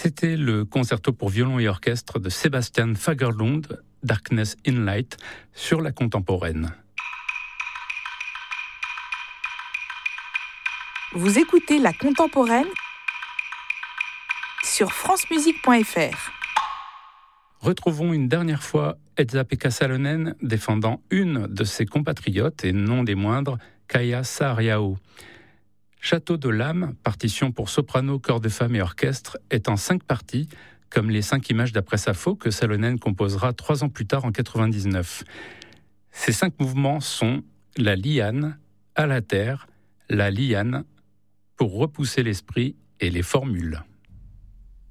C'était le concerto pour violon et orchestre de Sebastian Fagerlund, Darkness in Light, sur la contemporaine. Vous écoutez la contemporaine sur francemusique.fr. Retrouvons une dernière fois Esa-Pekka Salonen défendant une de ses compatriotes, et non des moindres, Kaija Saariaho. Château de l'âme, partition pour soprano, chœur de femmes et orchestre, est en 5 parties, comme les 5 images d'après Sappho que Salonen composera 3 ans plus tard en 1999. Ces 5 mouvements sont la liane, à la terre, la liane, pour repousser l'esprit et les formules.